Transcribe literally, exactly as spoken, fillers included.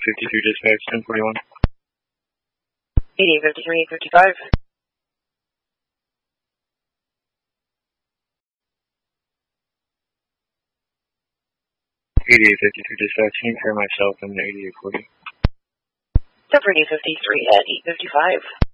fifty-two dispatch, ten forty-one. eighty-eight fifty-three, eight fifty-five. eighty-eight fifty-two dispatch, can you clear myself in the eighty-eight forty? ten forty fifty-three at eight fifty-five.